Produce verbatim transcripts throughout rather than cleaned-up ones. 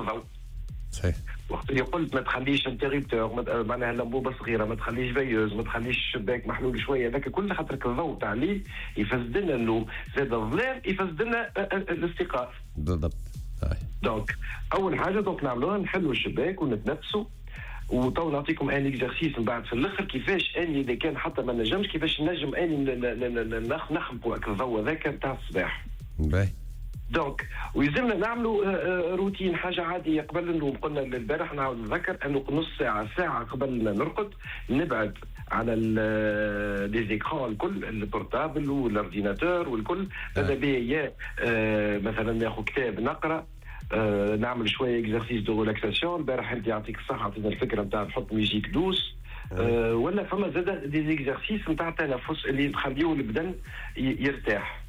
الضوء. صحيح. وقت اللي قلت ما تخليش انتريبتور، معناها لمبوبه صغيره، ما تخليش فيوز، ما تخليش الشباك محلول شويه، هذاك كل خاطرك الضوء تاع الليل يفسد لنا النوم، زاد الظلام يفسد لنا الاستيقاظ. بالضبط. دونك اول حاجه دونك نعملوها نحلوا الشباك ونتنفسوا. وتو نعطيكم ان اكزرسيس من بعد في الاخر كيفاش اني اذا كان حتى ما نجمش كيفاش نجم اني نخنقوا الضوء هذاك نتاع الصباح. باهي. دونك ويلزمنا نعملوا روتين حاجه عاديه قبل النوم. قلنا البارح نعاود نذكر انه نص ساعه ساعه قبل ما نرقد نبعد على لي زيكران الكل، البورتابل والارديناتور والكل. هذا بيا مثلا ناخذ كتاب نقرا، آه نعمل شويه اكزرسيس دو ريلاكساسيون. البارح انت يعطيك الصحه عطينا الفكره نتاع نحط ميوزيك دوس، آه ولا فما زاد دي اكزرسيس نتاع تنفس اللي نخليو البدن يرتاح.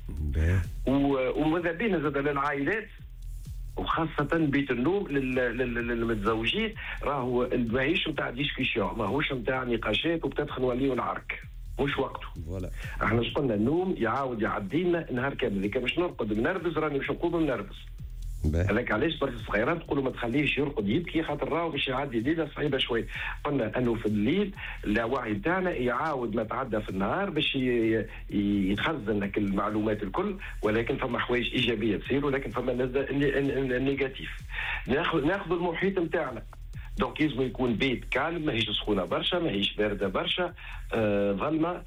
وماذا بينا زاد للعائلات وخاصة بيت النوم للمتزوجين، راهو المعيش نتاع ديسكسيون ماهوش نتاع نقاشات وبتدخل نوليو نعرك، مش وقته. ولا احنا اش قلنا النوم يعاود يعدي لنا نهار كامل، اذا كان باش نرقد منرفز راني باش نقوم منرفز. هذاك علاش برك الصغيرات تقولوا ما تخليهش يرقد يبكي خاطر راهو باش يعدي ليله صعيبه شوي. قلنا انه في الليل اللاوعي نتاعنا يعاود ما تعدى في النهار باش يتخزن لك المعلومات الكل، ولكن فما حوايج ايجابيه تصير ولكن فما نيجاتيف. ناخذ ناخذ المحيط نتاعنا، دونك لازم يكون بيت كالم، ماهيش سخونه برشا ماهيش بارده برشا، آه ظلمه،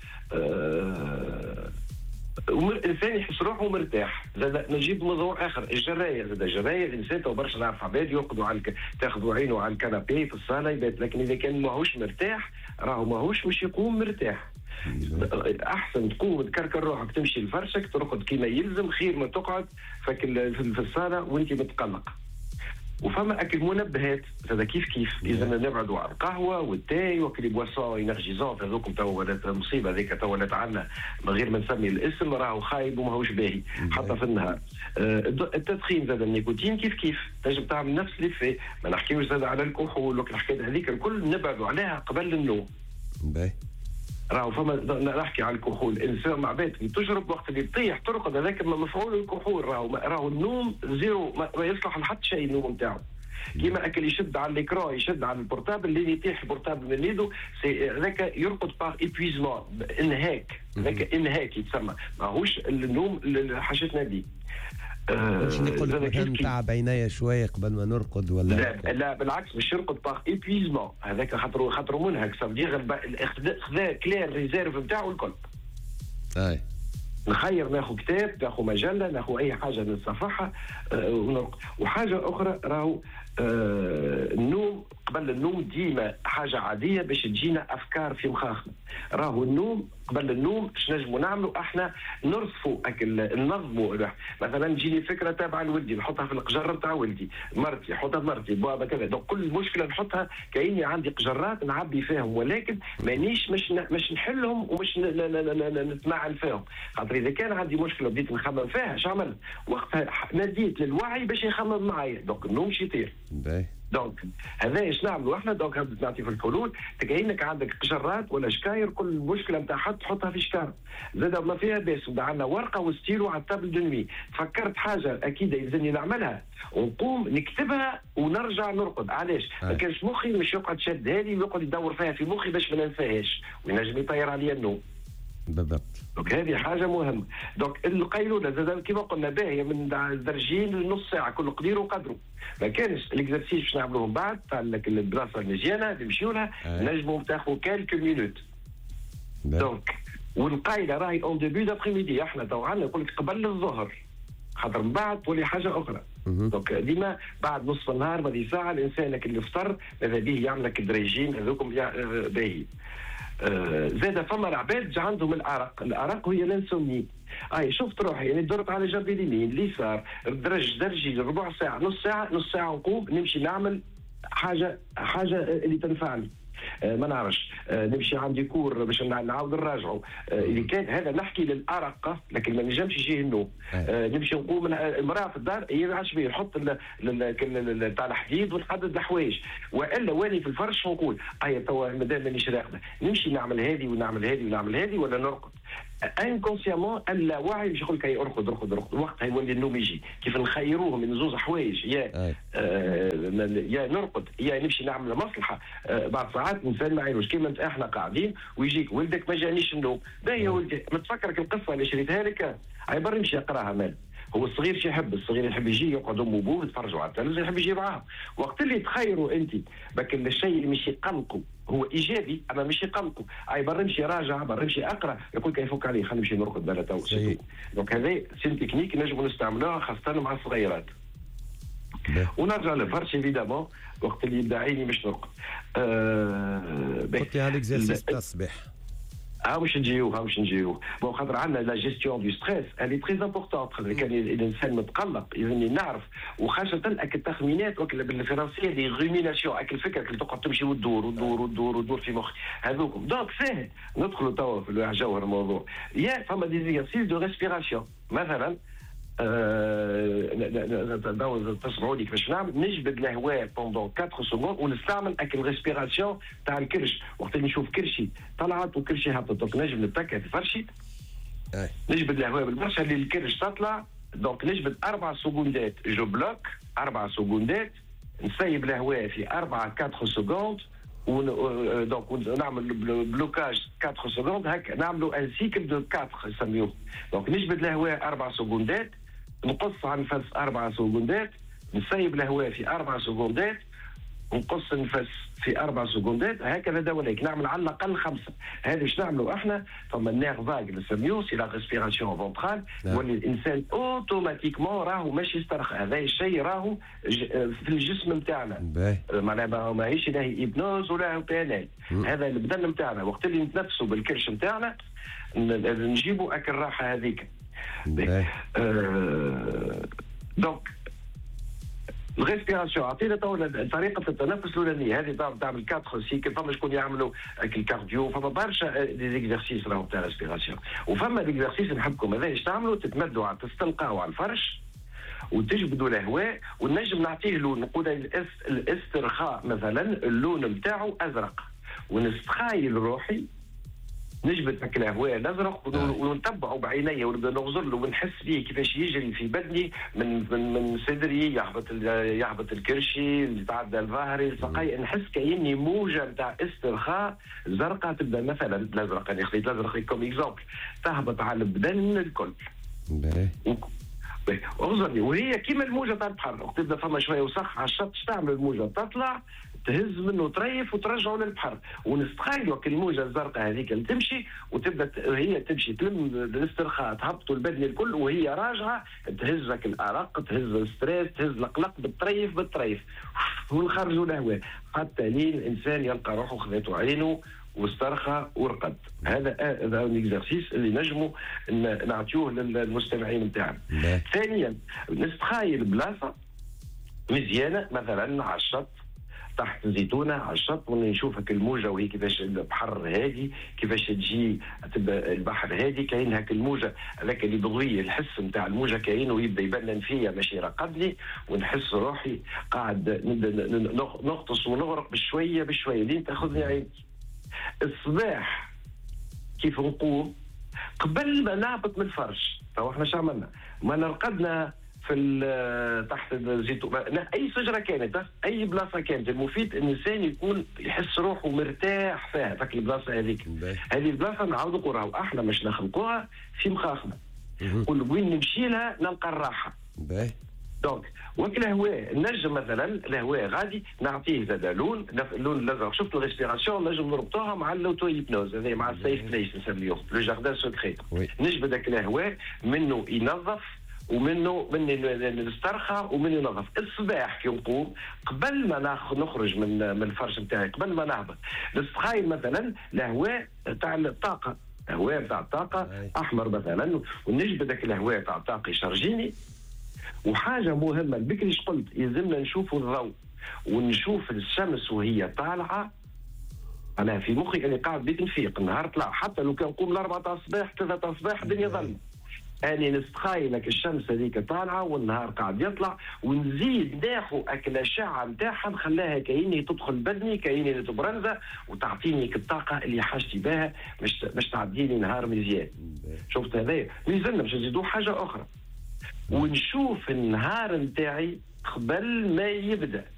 آه الانسان يحس روحه مرتاح. زاد نجيب موضوع اخر الجرايه، زاد الجرايه الانسان تو برشا نعرف عباد يرقدوا على الك... تاخذوا عينه على الكنابي في الصاله يبات، لكن اذا كان ماهوش مرتاح راهو ماهوش مش يقوم مرتاح. احسن تقوم تكركر روحك تمشي لفرشك ترقد كيما يلزم، خير ما تقعد فك في الصاله وانت متقلق. وفما اكل منبهات هذا كيف كيف اذا نبعدوا على القهوه والتاي وكل بواسون انرجيزونت هذوكم تو ولات مصيبه هذيك تو ولات عندنا من غير ما نسمي الاسم راهو خايب وماهوش باهي حتى في النهار. التدخين زاد النيكوتين كيف كيف تنجم تعمل نفس اللي في ما نحكيوش زاد على الكحول والحكايات هذيك الكل نبعدوا عليها قبل النوم. باهي. راهو فما نحكي على الكحول الانسان مع بيت تجرب وقت اللي تطيح ترقد هذاك مفعول الكحول راهو راهو النوم زيرو ما, ما يصلح لحد شيء النوم نتاعو. كيما اكل يشد على الاكران يشد على البورتابل اللي يطيح البورتابل من يده هذاك يرقد باغ ايبويزمون انهاك، هذاك انهاك يتسمى ماهوش النوم اللي حاجتنا دي. باش نقول لك نتاع بينايا شويه قبل ما نرقد ولا لا لا بالعكس باش يرقد باغ ايبويزمون هذاك خاطر خاطر منهك صديق خذا كلير ريزيرف نتاعو الكل. اي نخير ناخذ كتاب ناخذ مجله ناخذ اي حاجه نتصفحها أه ونرقد. وحاجه اخرى راهو أه النوم قبل النوم ديما حاجه عاديه باش تجينا افكار في مخاخنا. راهو النوم قبل النوم باش نجموا نعملوا احنا نرصفوا ننظموا. مثلا تجيني فكره تابعه لولدي نحطها في القجر نتاع ولدي، مرتي نحطها في مرتي، بابا كذا. دونك كل مشكله نحطها كاني عندي قجرات نعبي فيهم، ولكن مانيش مش مش نحلهم ومش نتمعن فيهم. خاطر اذا كان عندي مشكله بديت نخمم فيها اش عمل وقتها ناديت للوعي باش يخمم معايا، دونك النوم مش يطير. دونك هذا ايش نعملوا احنا؟ دونك بدنا نعطي في الحلول تكاينك عندك قجرات ولا شكاير كل مشكله نتاع حد تحطها في شكار. زاد ما فيها باس عندنا ورقه وستيلو على التابل دو نوي، تفكرت حاجه اكيد يلزمني نعملها ونقوم نكتبها ونرجع نرقد. علاش؟ ما كانش مخي مش يقعد شاد هذه ويقعد يدور فيها في مخي باش ما ننساهاش وينجم يطير عليا النوم. بالضبط. دونك هذه حاجه مهمه. دونك القيلوله زاد كيما قلنا باهيه من درجين لنص ساعه كل قدير وقدره. ما كانش الاكزرسيس باش نعملوهم بعد تاع البلاصه المزيانه نمشيو لها نجموا تاخذوا كالكو مينوت. دونك والقايله راهي اون ديبي دابخي ميدي احنا تو عندنا نقول لك قبل الظهر خاطر من بعد تولي حاجه اخرى. دونك ديما بعد نصف النهار بدي ساعه الانسان اللي يفطر ماذا به يعمل لك الريجيم هذوكم باهي. آه زاد فما العباد عندهم الارق، الارق هي الانسومني. اي شفت روحي يعني درت على جنب اليمين اليسار درج درجي ربع ساعه نص ساعه نص ساعه نقوم نمشي نعمل حاجه حاجه اللي تنفعني. آه ما نعرفش آه نمشي عندي كور باش نعاود نراجعوا. آه اللي كان هذا نحكي للارق لكن ما نجمش يجيه النوم. آه نمشي نقوم المراه في الدار هي ما عادش بيه نحط تاع الحديد ونحدد الحوايج والا واني في الفرش ونقول اي توا مادام مانيش راقده نمشي نعمل هذه ونعمل هذه ونعمل هذه ولا نرقد. انكونسيامون اللاوعي باش يقول لك ارقد ارقد ارقد وقتها يولي النوم يجي. كيف نخيروهم من زوز حوايج يا آه يا نرقد يا نمشي نعمل مصلحه. بعض ساعات الانسان ما يعينوش كيما احنا قاعدين ويجيك ولدك ما جانيش النوم، باهي يا ولدي ما تفكرك القصه اللي شريتها لك عبر نمشي اقراها مال. هو الصغير شو يحب؟ الصغير يحب يجي يقعد امه وابوه يتفرجوا على التلفزيون، يحب يجي معاهم. وقت اللي تخيروا انت لكن الشيء اللي مش يقلقوا هو ايجابي اما مش يقلقوا، اي برا نمشي راجع برا نمشي اقرا، يقول لك يفك عليه خلينا نمشي نرقد بلا تو. دونك هذا سين تكنيك نجموا نستعملوها خاصه مع الصغيرات. ونرجع للفرش ايفيدامون وقت اللي يبدا عيني مش نرقد. آه قلت لي الاكزرسيس تاع الصباح. ها واش نجيو ها واش نجيو بون خاطر عندنا لا جيستيون دو ستريس الي تري امبورطون. خاطر كان الانسان متقلق يلزمني نعرف، وخاصه اك التخمينات بالفرنسيه دي غوميناسيون، اك الفكره اللي تقعد تمشي وتدور وتدور وتدور وتدور في مخي هذوكم. دونك ساهل ندخلوا توا في جوهر الموضوع. يا فما دي زيكسيس دو ريسبيراسيون مثلا. أه تسمعوا لي كيفاش نعمل، نجبد الهواء بوندون أربعة سكوند ونستعمل اك الريسبيراسيون تاع الكرش. وقت اللي نشوف كرشي طلعت وكرشي هبطت دونك نجم نتكا في فرشي نجبد الهواء بالبرشا اللي الكرش تطلع. دونك نجبد أربع سكوندات جو بلوك أربع سكوندات نسيب الهواء في أربعة أربعة سكوند دونك نعمل بلوكاج أربعة سكوند هكا نعملوا ان سيكل دو أربعة يسميوه. دونك نجبد الهواء أربع سكوندات نقص عن نفس أربع سكوندات نسيب الهواء في أربع سكوندات ونقص النفس في أربع سكوندات هكذا دوليك نعمل على الأقل خمسة. هذا باش نعملوا احنا فما النير فاغ نسميوه سي لا ريسبيراسيون فونترال، واللي الانسان اوتوماتيكمون راهو ماشي يسترخى. هذا الشيء راهو في الجسم نتاعنا معناها ماهيش لاهي ايبنوز ولا بيانات. هذا البدن نتاعنا وقت اللي نتنفسوا بالكرش نتاعنا نجيبوا اك الراحه هذيك. آه دونك الريسبيراسيون عطينا طريقه التنفس الاولانيه هذه تعمل أربعة سيكل. فما شكون يعملوا الكارديو، فما برشا دي زيكزارسيس راهو تاع ريسبيراسيون. وفما ديكزارسيس نحبكم هذا ايش تعملوا؟ تتمدوا على تستلقاو على الفرش وتجبدوا الهواء ونجم نعطيه لون. نقول الاسترخاء مثلا اللون نتاعو ازرق ونستخايل روحي نجبد هكا الهواء الازرق ونتبعه بعيني ونبدا نغزر له ونحس به كيفاش يجري في بدني من من من صدري يهبط يهبط الكرشي يتعدى الظهري الساقي. نحس كأني موجه نتاع استرخاء زرقاء تبدا مثلا الازرق. انا خليت الازرق كوم اكزومبل تهبط على البدن الكل. اغزرني وهي كيما الموجه تاع البحر تبدا فما شويه وسخ على الشط تعمل الموجه تطلع تهز منه طريف وترجعه للبحر ونستخيلوا الموجه الزرقاء هذيك اللي تمشي وتبدا هي تمشي تلم الاسترخاء تهبطوا البدن الكل وهي راجعه تهزك الارق تهز الستريس تهز القلق بالطريف بالطريف ونخرجوا الهواء حتى لين الانسان يلقى روحه خذته عينه واسترخى ورقد. هذا هذا الاكزرسيس اللي نجموا نعطيوه للمستمعين نتاعنا. ثانيا نستخايل بلاصه مزيانه مثلا على الشط تحت زيتونه على الشط ونشوفك الموجه وهي كيفاش البحر هادي كيفاش تجي تبقى البحر هادي كاين هاك الموجه هذاك اللي ضوئيه الحس نتاع الموجه كاين ويبدا يبنن فيا ماشي يرقدني ونحس روحي قاعد نغطس ونغرق بشويه بشويه لين تاخذني عيني. الصباح كيف نقوم قبل ما نهبط من الفرش تو احنا شو عملنا؟ ما نرقدنا في تحت الزيتون اي شجره كانت اي بلاصه كانت المفيد ان الانسان يكون يحس روحه مرتاح فيها فك البلاصه هذيك. هذه البلاصه نعاودوا نقولها احنا مش نخلقوها في مخاخنا كل وين نمشي لها نلقى الراحه. دونك وقت الهواء نجم مثلا الهواء غادي نعطيه زاد لون اللون الازرق. شفتوا الريسبيراسيون نجم نربطوها مع اللوتو هيبنوز هذا مع السيف بليس نسميوه لو جاردان سكري. نجبد داك الهواء منه ينظف ومنه من الاسترخاء ومن ينظف. الصباح كي نقوم قبل ما نخرج من من الفرش نتاعي قبل ما نهبط نستخايل مثلا الهواء تاع الطاقه الهواء تاع الطاقه احمر مثلا ونجبد داك الهواء تاع الطاقه يشرجيني. وحاجه مهمه بكريش قلت يلزمنا نشوفوا الضوء ونشوف الشمس وهي طالعه. انا في مخي اني قاعد بيت نفيق النهار طلع حتى لو كان نقوم الاربعه تاع الصباح ثلاثه تاع الصباح الدنيا ظلمه. اني نستخايلك الشمس هذيك طالعه والنهار قاعد يطلع ونزيد ناخذ اكل الاشعه نتاعها نخليها كأني تدخل بدني كأني تبرنزه وتعطيني الطاقه اللي حاجتي بها باش باش تعدي لي نهار مزيان. شفت هذايا ميزلنا باش نزيدوا حاجه اخرى ونشوف النهار نتاعي قبل ما يبدا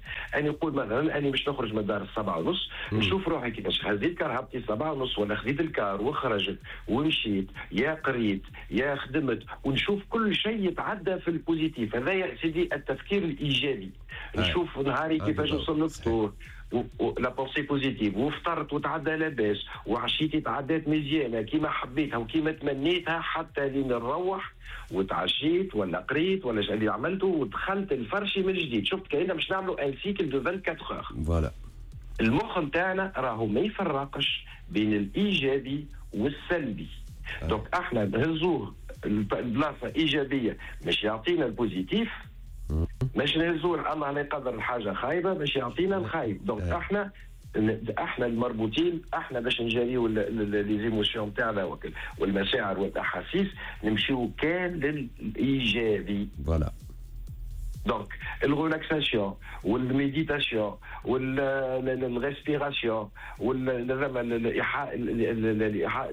انا نقول مثلا انا باش نخرج من الدار السبعة ونص، نشوف روحي كيفاش هزيت كار هبطي السبعة ونص، ولا خذيت الكار وخرجت ومشيت، يا قريت يا خدمت، ونشوف كل شيء يتعدى في البوزيتيف. هذا يا سيدي التفكير الايجابي. نشوف نهاري كيفاش وصل للفطور لا بونسي بوزيتيف، وفطرت وتعدى لاباس، وعشيتي تعدات مزيانه كيما حبيتها وكيما تمنيتها، حتى لين نروح وتعشيت ولا قريت ولا شو اللي عملته ودخلت الفرشي من جديد. شفت كأننا باش نعملوا ان سيكل دو أربعة وعشرين اور. فوالا. المخ نتاعنا راهو ما يفرقش بين الايجابي والسلبي. آه. دونك احنا نهزوه البلاصه ايجابيه باش يعطينا البوزيتيف، مش نهزوه الله لا يقدر الحاجه خايبه باش يعطينا الخايب. دونك آه. احنا احنا المربوطين، احنا باش نجاريو لي زيموسيون تاعنا والمشاعر والاحاسيس نمشيو كان للايجابي. فوالا. دونك الريلاكساسيون والميديتاسيون والريسبيراسيون والايحاء الايحاء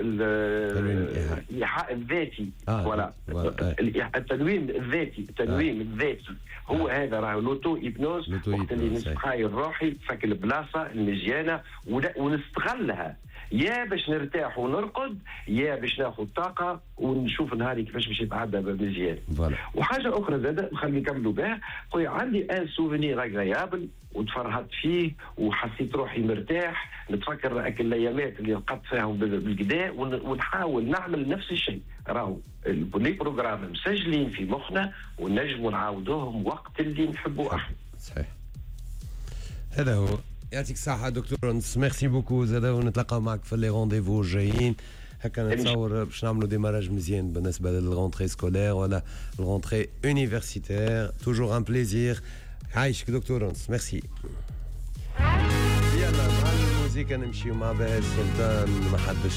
الايحاء الذاتي. فوالا. التنويم الذاتي، التنويم الذاتي هو هذا راه لوتو ايبنوز، وقت اللي نستخايل روحي فك البلاصه المزيانه ونستغلها، يا باش نرتاح ونرقد، يا باش ناخذ طاقه ونشوف نهاري كيفاش باش يتعدى مزيان. وحاجه اخرى زاده نخلي نكملوا بها، خويا عندي ان سوفينير اغريابل وتفرهدت فيه وحسيت روحي مرتاح، نتفكر هاك الايامات اللي رقدت فيهم بالكدا، ونحاول نعمل نفس الشيء. راهو لي بروغرام مسجلين في مخنا ونجموا نعاودوهم وقت اللي نحبوا احنا. صحيح. هذا هو. يعطيك الصحة دكتور أنس، ميرسي بوكو. زاد ونتلاقاو معك في لي رونديفو الجايين، هكا نتصور باش نعملوا ديماراج مزيان بالنسبة للغونتري سكولير ولا الغونتري يونيفرسيتير. توجور ان بليزير. عايشك دكتور أنس، ميرسي. يلا مع الموسيقى نمشيو مع بهاء السلطان، ما حدش